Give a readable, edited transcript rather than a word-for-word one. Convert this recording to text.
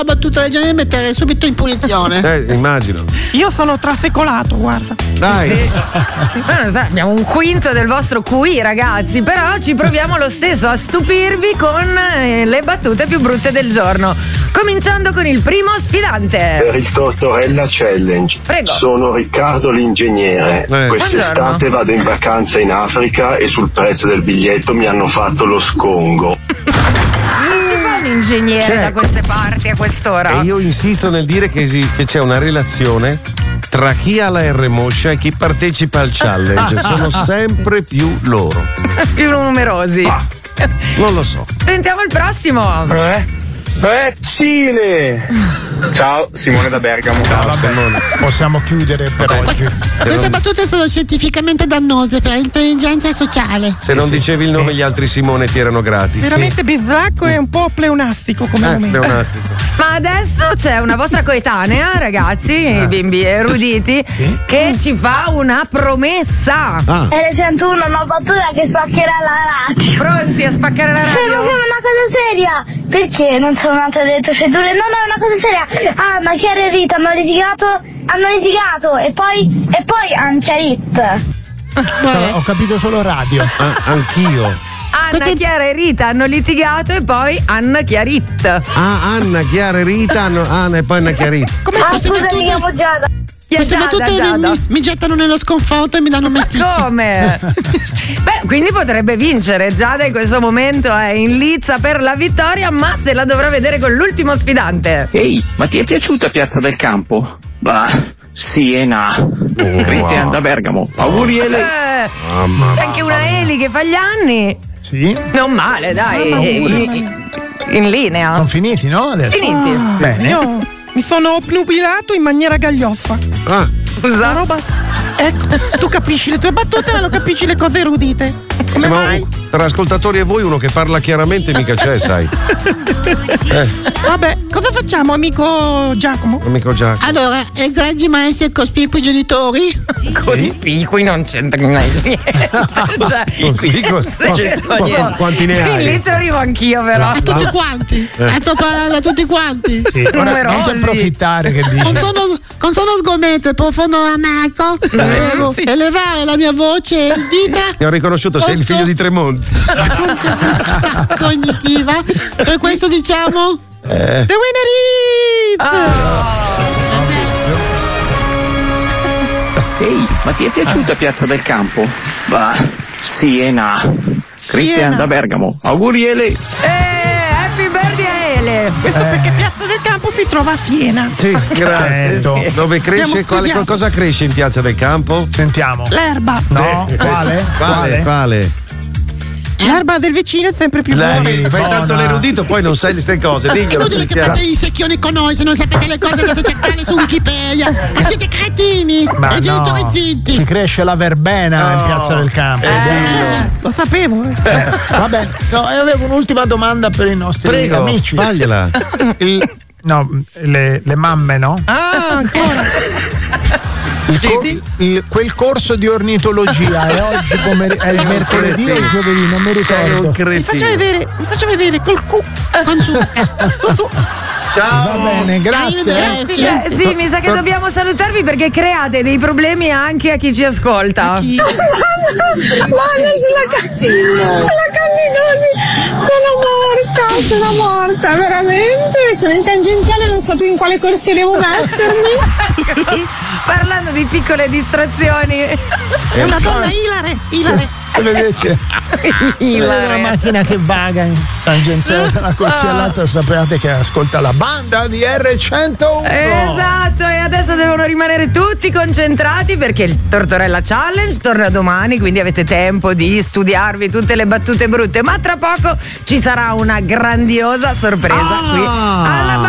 battuta del genere mettere subito in punizione. Immagino. Io sono trasecolato, guarda. Dai. Abbiamo un quinto del vostro QI, ragazzi, però ci proviamo lo stesso a stupirvi con le battute più brutte del giorno. Cominciando con il primo sfidante. Per il Tortorella Challenge. Prego. Sono Riccardo l'ingegnere. Quest'estate vado in vacanza in Africa e sul prezzo del biglietto mi hanno fatto lo scongo. Ci fa un ingegnere da queste parti a quest'ora? E io insisto nel dire che c'è una relazione tra chi ha la R moscia e chi partecipa al challenge. Sono sempre più loro. Più numerosi. Non lo so. Sentiamo il prossimo. Cile! Ciao, Simone da Bergamo. Ciao Simone. Possiamo chiudere per oggi. Queste battute sono scientificamente dannose per l'intelligenza sociale. Se non dicevi il nome, gli altri Simone ti erano gratis. Veramente bislacco e un po' pleonastico come nome. Pleonastico. Ma adesso c'è una vostra coetanea, ragazzi, bimbi eruditi, che ci fa una promessa. R101, una battuta che spaccherà la radio. Pronti a spaccare la radio? Se non fare una cosa seria. Perché non sono nate delle procedure? No, è una cosa seria. Anna, Chiara e Rita hanno litigato e poi hanno chiarito. Ho capito solo radio. Anch'io. Anna, Chiara e Rita hanno litigato e poi Anna Chiarit. Anna, Chiara e Rita Anna e poi Anna Chiarit. Come scusami, chiamo Giada. Queste battute mi gettano nello sconforto e mi danno mestizia. Come? Beh, quindi potrebbe vincere. Giada in questo momento è in lizza per la vittoria, ma se la dovrà vedere con l'ultimo sfidante. Ehi, ma ti è piaciuta Piazza del Campo? Bah, Siena. Cristian da Bergamo. Auguri Eli. C'è anche una Eli che fa gli anni. Sì. Non male, dai. In linea. Sono finiti, no? Adesso. Finiti. Bene. Io mi sono obnubilato in maniera gaglioffa. Scusa. Roba. Ecco, tu capisci le tue battute, ma non capisci le cose erudite. Come mai? Tra ascoltatori e voi uno che parla chiaramente mica c'è, sai. Vabbè, cosa facciamo, amico Giacomo? Amico Giacomo. Allora, egregi maestri e cospicui genitori. Cospicui non c'entra niente. Quanti ne hai? Lì ci arrivo anch'io, però. A tutti quanti. Sto parlando a tutti quanti. Sì, ora non ti approfittare che dici. Non sono sgomento, profondo amaco. Devo elevare la mia voce dita. Ti ho riconosciuto, sei il figlio di Tremonti. Cognitiva. Per questo diciamo The winner is Ehi, ma ti è piaciuta Piazza del Campo? Bah, Siena. Cristian da Bergamo. Auguri Eli. Happy birthday a Ele. Questo perché Piazza del Campo si trova a Siena. Sì, grazie. Dove cresce? Cosa cresce in Piazza del Campo? Sentiamo. L'erba. No, quale? L'erba del vicino è sempre più buona. Fai tanto l'erudito, poi non sai queste cose. È inutile che fate i secchioni con noi, se non sapete le cose andate a cercarle su Wikipedia. Ma siete cretini e genitori zitti. Ci cresce la verbena in Piazza del Campo. Lo sapevo. Vabbè, avevo un'ultima domanda per i nostri amici. Fagliela. Le mamme, no? Ancora. Quel corso di ornitologia è oggi è il mercoledì o il giovedì, non mi ricordo. Mi faccia vedere col con su. Ciao. Va bene, grazie. Sì, mi sa che dobbiamo salutarvi perché create dei problemi anche a chi ci ascolta. Ma sulla Callinoni sono morta, veramente. Sono in tangenziale, non so più in quale corsia devo mettermi. Parlando di piccole distrazioni. È una donna ilare. Se vedete la macchina che vaga in tangenziale dalla corsiellata, sappiate che ascolta la banda di R101. Esatto, e adesso devono rimanere tutti concentrati perché il Tortorella Challenge torna domani, quindi avete tempo di studiarvi tutte le battute brutte, ma tra poco ci sarà una grandiosa sorpresa qui alla